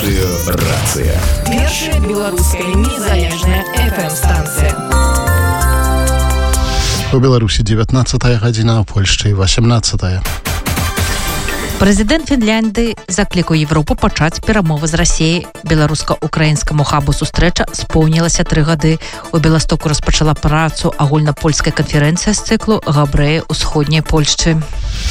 Радыё Рацыя. Першая беларуская незалежная FM-станцыя. У Беларусі 19 гадзіна, у Польшчы 18. Прэзідэнт Фінляндыі заклікаў Европу пачаць перамовы з Расіяй. Беларуска-украінскаму хабу сустрэча споўнілася 3 гады. У Беластоку распачала працу агульнапольская канферэнцыя з цыклу «Габрэі ўсходняй Польшчы».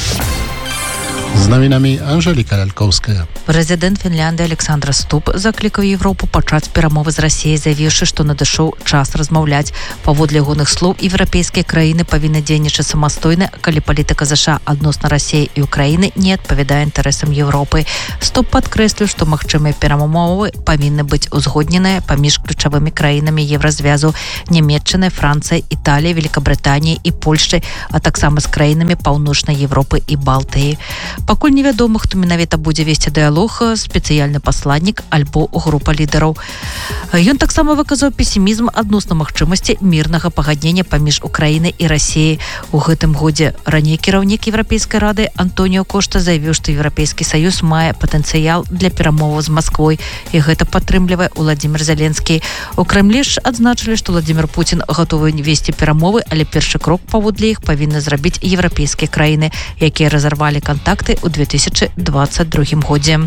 З навінамі Анжеліка Лялькоўская. Прэзідэнт Фінляндыі Александр Ступ заклікаў Европу пачаць перамовы з Расіяй, заявіўшы, што надышоў час размаўляць. Паводле ягоных слоў, еўрапейскія краіны павінны дзейнічаць самастойна, калі палітыка ЗША адносна Расіі і Украіны не адпавядае інтарэсам Еўропы. Ступ падкрэсліў, што магчымыя перамовы павінны быць узгодненыя паміж ключавымі краінамі Еўразвязу Нямецчынай, Францыяй, Італіяй, Великабрытаніяй і Польшчай, а таксама з краінамі Паўночнай Еўропы і Балтыі. Пакуль невядома, хто менавіта будзе весці дыялог, спецыяльны пасланнік альбо група лідараў. Ён таксама выказаў песімізм адносна магчымасці мірнага пагаднення паміж Украінай і Расіяй. У гэтым годзе раней кіраўнік Еўрапейскай рады Антоніо Кошта заявіў, што Еўрапейскі саюз мае патэнцыял для перамоваў з Масквой, і гэта падтрымлівае Уладзімір Зеленскі. У Крэмлі ж адзначылі, што Владзімір Пуцін гатовы весці перамовы, але першы крок паводле іх павінны зрабіць еўрапейскія краіны, якія разарвалі контакты ў 2022 годзе.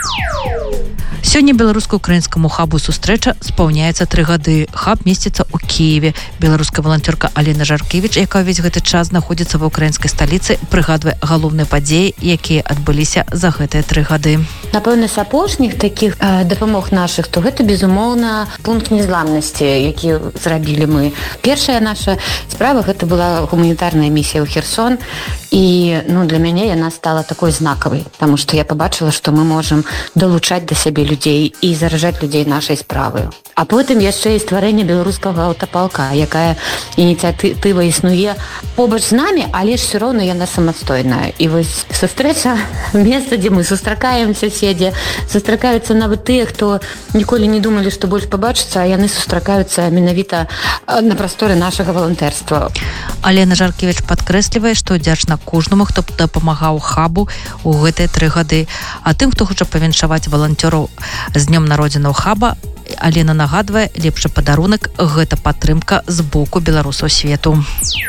Сёння беларуска-украінскаму хабу сустрэча спаўняецца 3 гады. Хаб месціцца ў Кіеве. Беларуская валанцёрка Алена Жаркевіч, якая ўвесь гэты час знаходзіцца ва ўкраінскай сталіцы, прыгадвае галоўныя падзеі, якія адбыліся за гэтыя 3 гады. Напэўна, з апошніх такіх дапамог нашых, то гэта, безумоўна, пункт незламнасці, які зрабілі мы. Першая наша справа гэта была гуманітарная місія ў Херсон, і для мяне яна стала такой знакавай, таму што я пабачыла, што мы можам далучаць да сябе людзей і заражаць людзей нашай справы. А потым яшчэ і стварэнне беларускага аўтапалка, якая ініцыятыва існуе побач з намі, але ж все роўна яна самастойная. І вось сустрэча, месца, дзе мы сустракаемся, седзе, сустракаюцца нават тыя, хто ніколі не думалі, што больш пабачыцца, а яны сустракаюцца менавіта на прасторы нашага валантэрства. Алена Жаркевіч падкрэслівае, што удзячна кожнаму, хто дапамагаў хабу ў гэтыя 3 гады. А тым, хто хоча павіншаваць валанцёраў з днём народзінаў хаба, Алена нагадвае, лепшы падарунак – гэта падтрымка з боку беларусаў свету.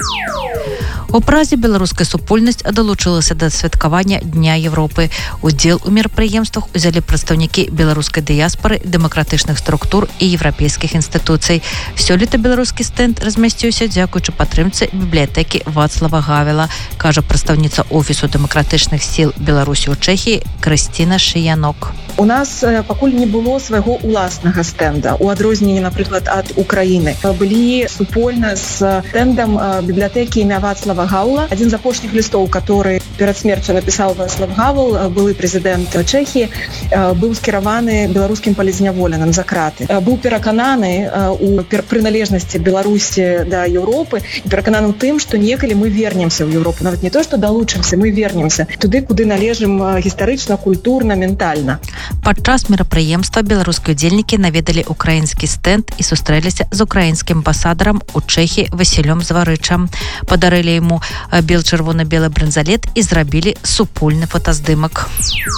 У Празе беларуская супольнасць далучылася да святкавання Дня Европы. Удзел у мерапрыемствах узялі прадстаўнікі беларускай дыяспары, дэмакратычных структур і еўрапейскіх інстытуцый. Сёлета беларускі стэнд размясціўся дзякуючы падтрымцы бібліятэкі Вацлава Гавела, кажа прадстаўніца Офісу дэмакратычных сіл Беларусі ў Чэхіі Крысціна Шыянок. У нас пакуль не было свайго уласнага стэнда, у адрозненні, напрыклад, ад Украіны. Былі супольна з стэндам бібліятэкі імя Вацлава Гаула. Адзін з апошніх лістоў, который перад смерцю напісаў Вацлав Гавел, былы прэзідэнт Чэхіі, быў скіраваны беларускім палізняволеным за краты. Быў перакананы у прыналежнасці Беларусі да Еўропы і перакананы ў тым, што некалі мы вернемся ў Еўропу. Нават не то, што далучымся, мы вернемся туды, куды належым гістарычна, культурна, ментальна. Падчас мерапрыемства беларускія удзельнікі наведалі украінскі стэнд і сустрэліся з украінскім амбасадарам у Чэхіі Васілём Зварычам. Падарылі яму бел-чырвона-белы бранзалет і зрабілі супольны фотаздымак.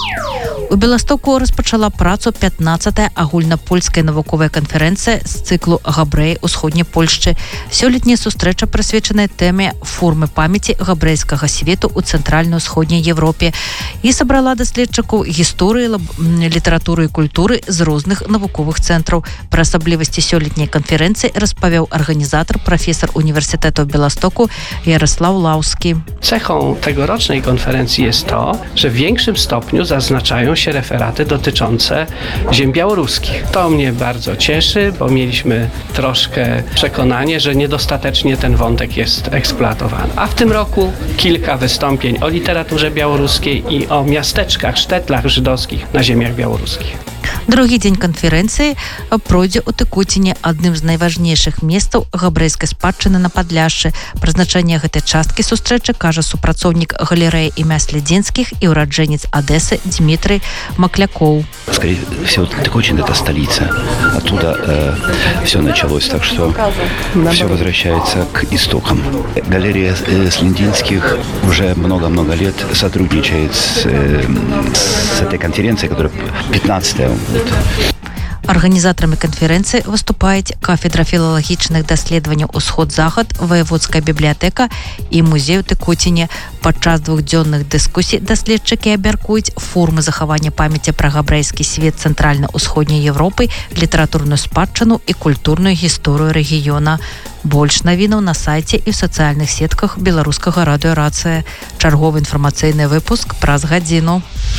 У Беластоку распачала працу 15-я агульнапольская навуковая канферэнцыя з цыклу «Габрэі ўсходняй Польшчы». Сёлетняя сустрэча прысвечаная тэме формы памяці габрэйскага свету ў цэнтральна-ўсходняй Европе і сабрала даследчыкаў гісторыі, літаратуры і культуры з розных навуковых цэнтраў. Пра асаблівасці сёлетняй канферэнцыі распавёў арганізатар, прафесор універсітэту w Białymstoku Jarosław Lawski. Cechą tegorocznej konferencji jest to, że w większym stopniu zaznaczają się referaty dotyczące ziem białoruskich. To mnie bardzo cieszy, bo mieliśmy troszkę przekonanie, że niedostatecznie ten wątek jest eksploatowany. A w tym roku kilka wystąpień o literaturze białoruskiej i o miasteczkach, sztetlach żydowskich na ziemiach białoruskich. Другі дзень канферэнцыі пройдзе ў Тыкуціне, адным з найважнейшых месцаў габрэйскай спадчыны на Падляшшы. Прызначэнне гэтай часткі сустрэчы кажа супрацоўнік галерэі імя Слядзінскіх і ураджэнец Одессы Дмитрий Макляков. Скорее всего, Тыкуцин — это столица. Оттуда все началось, так что все возвращается к истокам. Галерея Слядзінских уже много-много лет сотрудничает с этой конференцией, которая 15-я Арганізатарамі канферэнцыі выступаюць кафедра філалагічных даследаванняў «Усход-Захад», Ваяводская бібліятэка і музей у Тэкуціне. Падчас двухдзённых дыскусій даследчыкі абмяркуюць формы захавання памяці пра габрэйскі свет цэнтральна-ўсходняй Европы, літаратурную спадчыну і культурную гісторыю рэгіёна. Больш навінаў на сайце і ў сацыяльных сетках беларускага радыё «Рацыя». Чарговы інфармацыйны выпуск праз гадзіну.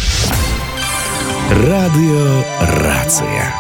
Радыё «Рацыя».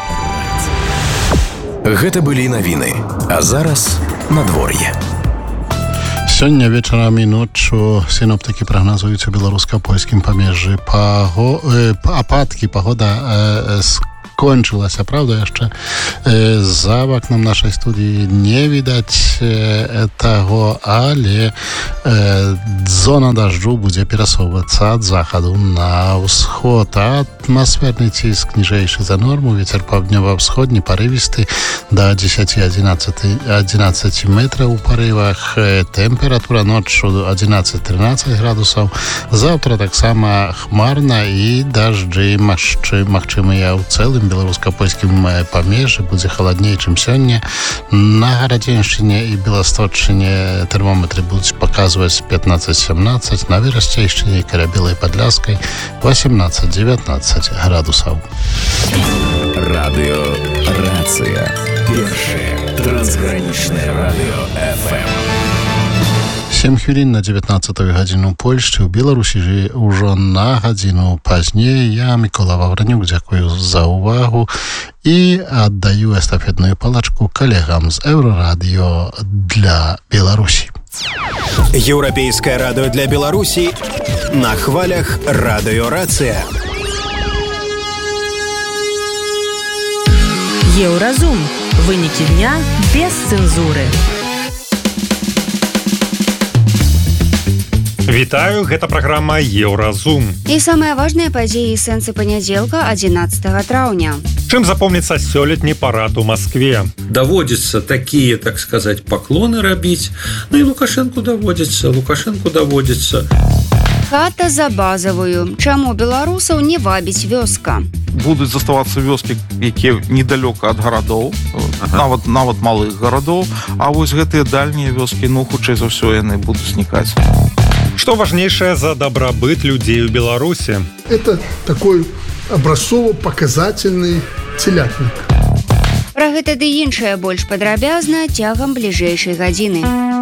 Гэта былі навіны, а зараз надвор'е. Сёння вечарам і ноччу сіноптыкі прагназуюць у беларуска-польскім памежжы ападкі. Пагода скончылася, правда, яшчэ за вакном нашай студіі не відаць таго, але зона дажджу будзе перасоўвацца ад захаду на ўсход. Атмасферны ціск ніжэйшы за норму, вецер паўднёва-ўсходні парывісты да 10-11 метраў у парывах. Тэмпература ноччу 11-13 градусаў. Заўтра таксама хмарна і дажджы магчымыя ў цэлым беларуска-польскім памежжы. Будзе халадней, чым сёння. На Гарадзеншчыне і Беласточчыне тэрмометры будуць паказваць 15-17, на Верасцейшчыне і каля Белай Падляскай 18-19 градусаў. Радыё «Рацыя». Першае трансгранічнае радыё FM. 7 хвілін на 19-ю гадзіну Польшчы. У Беларусі ўжо на гадзіну пазней. Я, Мікола Вавранюк, дзякую за ўвагу і аддаю эстафетную палачку калегам з Еўрарадыё для Беларусі. Еўрапейскае радыё для Беларусі на хвалях радыё «Рацыя». Еўразум. Вынікі дня без цэнзуры. Вітаю, гэта праграма «Еўразум». І самыя важныя падзеі і сэнсы панядзелка 11 траўня. Чым запомніцца сёлетні парад у Маскве? Даводзіцца такія, так сказаць, паклоны рабіць. Ну і Лукашэнку даводзіцца. Хата за базавую. Чаму беларусаў не вабіць вёска? Будуць заставацца вёскі, якія недалёка ад гарадоў, нават малых гарадоў, а вось гэтыя дальнія вёскі, хутчэй за ўсё яны будуць знікаць. Што важнейшае за дабрабыт людзей у Беларусі? Это такой образцово-показательный телятник. Пра гэта ды іншае больш падрабязна цягам бліжэйшай гадзіны.